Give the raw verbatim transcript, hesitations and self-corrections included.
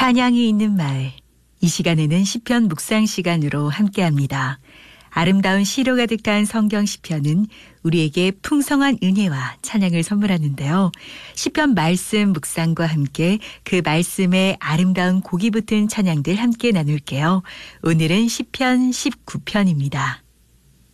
찬양이 있는 마을. 이 시간에는 시편 묵상 시간으로 함께합니다. 아름다운 시로 가득한 성경 시편은 우리에게 풍성한 은혜와 찬양을 선물하는데요. 시편 말씀 묵상과 함께 그 말씀에 아름다운 곡이 붙은 찬양들 함께 나눌게요. 오늘은 시편 십구 편입니다.